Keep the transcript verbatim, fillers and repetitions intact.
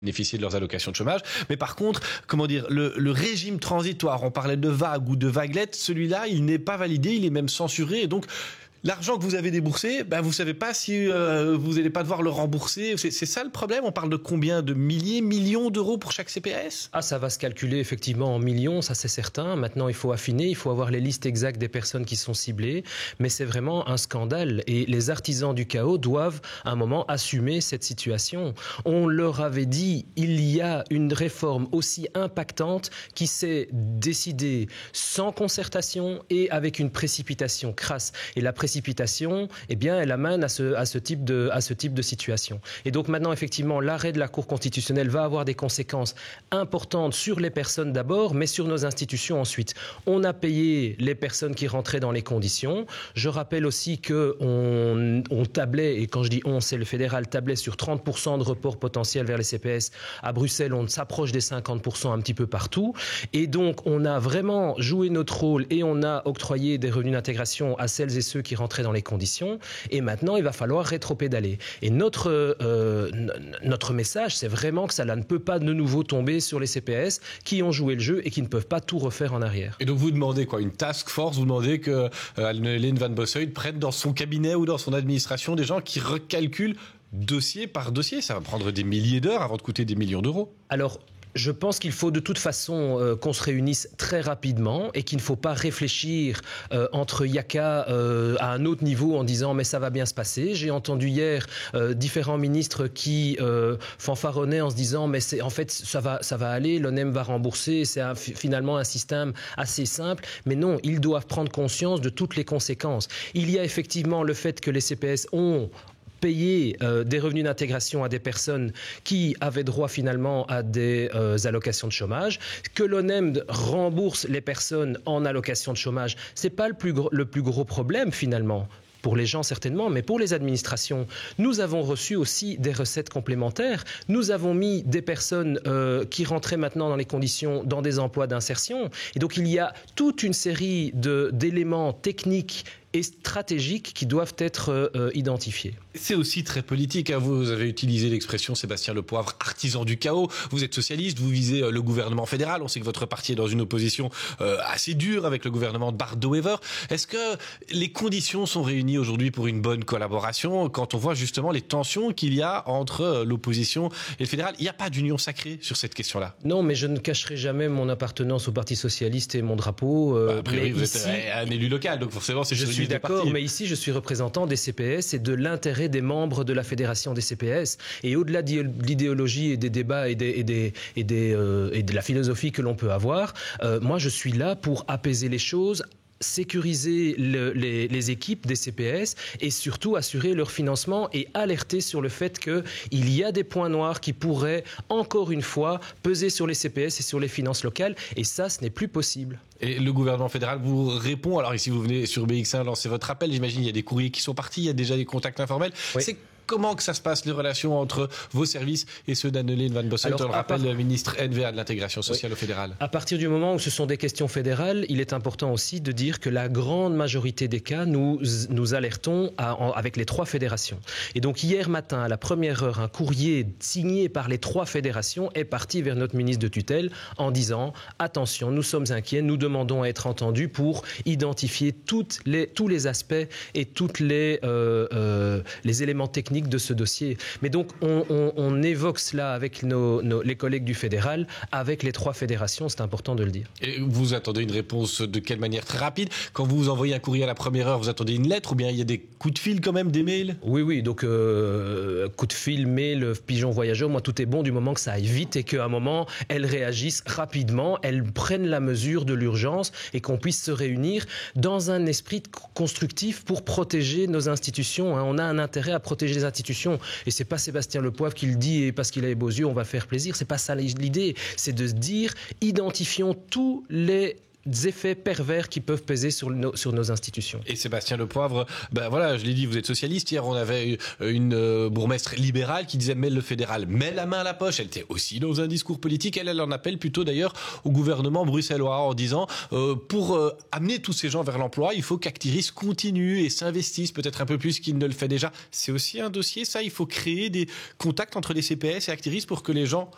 bénéficier de leurs allocations de chômage. Mais par contre, comment dire, le, le régime transitoire, on parlait de vague ou de vaguelette, celui-là, il n'est pas validé, il est même censuré. Et donc, l'argent que vous avez déboursé, ben vous savez pas si euh, vous n'allez pas devoir le rembourser. C'est, c'est ça le problème. On parle de combien de milliers, millions d'euros pour chaque C P A S ? Ah, ça va se calculer effectivement en millions, ça c'est certain. Maintenant, il faut affiner, il faut avoir les listes exactes des personnes qui sont ciblées. Mais c'est vraiment un scandale. Et les artisans du chaos doivent, à un moment, assumer cette situation. On leur avait dit, il y a une réforme aussi impactante qui s'est décidée sans concertation et avec une précipitation crasse. Et la précipitation précipitation, eh bien, elle amène à ce, à ce type de, à ce type de situation. Et donc maintenant, effectivement, l'arrêt de la Cour constitutionnelle va avoir des conséquences importantes sur les personnes d'abord, mais sur nos institutions ensuite. On a payé les personnes qui rentraient dans les conditions. Je rappelle aussi qu'on on tablait, et quand je dis on, c'est le fédéral, tablait sur trente pour cent de report potentiel vers les C P S. À Bruxelles, on s'approche des cinquante pour cent un petit peu partout. Et donc, on a vraiment joué notre rôle et on a octroyé des revenus d'intégration à celles et ceux qui rentrer dans les conditions, et maintenant il va falloir rétropédaler. Et notre, euh, notre message, c'est vraiment que ça là, ne peut pas de nouveau tomber sur les C P S qui ont joué le jeu et qui ne peuvent pas tout refaire en arrière. Et donc vous demandez quoi ? Une task force ? Vous demandez que euh, Anne-Hélène Van Bossuyt prenne dans son cabinet ou dans son administration des gens qui recalculent dossier par dossier ? Ça va prendre des milliers d'heures avant de coûter des millions d'euros. Alors, je pense qu'il faut de toute façon euh, qu'on se réunisse très rapidement et qu'il ne faut pas réfléchir euh, entre Yaka euh, à un autre niveau en disant mais ça va bien se passer. J'ai entendu hier euh, différents ministres qui euh, fanfaronnaient en se disant mais c'est en fait ça va ça va aller, l'O N E M va rembourser, c'est un, finalement un système assez simple. Mais non, ils doivent prendre conscience de toutes les conséquences. Il y a effectivement le fait que les C P S ont payer euh, des revenus d'intégration à des personnes qui avaient droit finalement à des euh, allocations de chômage, que l'O N E M rembourse les personnes en allocations de chômage, c'est pas le plus gros, le plus gros problème finalement. Pour les gens certainement, mais pour les administrations, nous avons reçu aussi des recettes complémentaires. Nous avons mis des personnes euh, qui rentraient maintenant dans les conditions, dans des emplois d'insertion. Et donc il y a toute une série de, d'éléments techniques et stratégiques qui doivent être euh, identifiés. C'est aussi très politique. Hein. Vous avez utilisé l'expression Sébastien Lepoivre, artisan du chaos. Vous êtes socialiste, vous visez euh, le gouvernement fédéral. On sait que votre parti est dans une opposition euh, assez dure avec le gouvernement de Bart De Wever. Est-ce que les conditions sont réunies aujourd'hui pour une bonne collaboration quand on voit justement les tensions qu'il y a entre euh, l'opposition et le fédéral ? Il n'y a pas d'union sacrée sur cette question-là. Non, mais je ne cacherai jamais mon appartenance au Parti socialiste et mon drapeau. Euh, bah, a priori, vous ici, êtes un élu local, donc forcément c'est je suis d'accord, mais ici je suis représentant des C P S et de l'intérêt des membres de la fédération des C P S. Et au-delà de l'idéologie et des débats et, des, et, des, et, des, euh, et de la philosophie que l'on peut avoir, euh, moi je suis là pour apaiser les choses, sécuriser le, les, les équipes des C P S et surtout assurer leur financement et alerter sur le fait qu'il y a des points noirs qui pourraient encore une fois peser sur les C P S et sur les finances locales, et ça ce n'est plus possible. Et le gouvernement fédéral vous répond, alors ici vous venez sur B X un lancer votre appel, j'imagine il y a des courriers qui sont partis, il y a déjà des contacts informels. Oui. C'est comment que ça se passe, les relations entre vos services et ceux d'Anne-Hélène Van Bossuyt, on le rappelle, part... le ministre N V A de l'intégration sociale oui. au fédéral. À partir du moment où ce sont des questions fédérales, il est important aussi de dire que la grande majorité des cas, nous, nous alertons à, en, avec les trois fédérations. Et donc hier matin, à la première heure, un courrier signé par les trois fédérations est parti vers notre ministre de tutelle en disant « Attention, nous sommes inquiets, nous demandons à être entendus pour identifier toutes les, tous les aspects et tous les, euh, euh, les éléments techniques de ce dossier. » Mais donc, on, on, on évoque cela avec nos, nos, les collègues du fédéral, avec les trois fédérations, c'est important de le dire. Et vous attendez une réponse de quelle manière ? Très rapide ? Quand vous envoyez un courrier à la première heure, vous attendez une lettre ou bien il y a des coups de fil quand même, des mails ? Oui, oui, donc euh, coup de fil, mail, pigeon voyageur, moi tout est bon du moment que ça aille vite et qu'à un moment, elles réagissent rapidement, elles prennent la mesure de l'urgence et qu'on puisse se réunir dans un esprit constructif pour protéger nos institutions. Hein. On a un intérêt à protéger les institutions. Et c'est pas Sébastien Lepoivre qui le dit et parce qu'il a les beaux yeux, on va faire plaisir. C'est pas ça l'idée. C'est de se dire, identifions tous les effets pervers qui peuvent peser sur nos, sur nos institutions. Et Sébastien Lepoivre, ben voilà, je l'ai dit, vous êtes socialiste. Hier, on avait une euh, bourgmestre libérale qui disait, mais le fédéral met la main à la poche. Elle était aussi dans un discours politique. Elle, elle en appelle plutôt d'ailleurs au gouvernement bruxellois en disant, euh, pour euh, amener tous ces gens vers l'emploi, il faut qu'Actiris continue et s'investisse peut-être un peu plus qu'il ne le fait déjà. C'est aussi un dossier, ça. Il faut créer des contacts entre les C P S et Actiris pour que les gens